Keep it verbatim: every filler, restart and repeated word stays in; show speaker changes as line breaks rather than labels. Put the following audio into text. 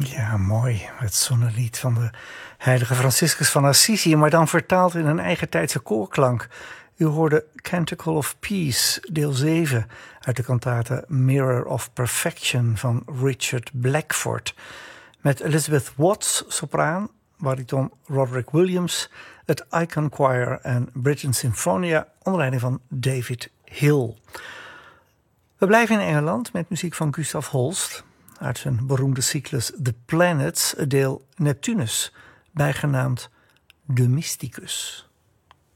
Ja, mooi. Het zonnelied van de heilige Franciscus van Assisi, maar dan vertaald in een eigen tijdse koorklank. U hoorde Canticle of Peace, deel zeven, uit de kantate Mirror of Perfection van Richard Blackford. Met Elizabeth Watts, sopraan, bariton Roderick Williams, het Icon Choir en Britten Sinfonia onder leiding van David Hill. We blijven in Engeland met muziek van Gustav Holst uit zijn beroemde cyclus The Planets, deel Neptunus, bijgenaamd De Mysticus.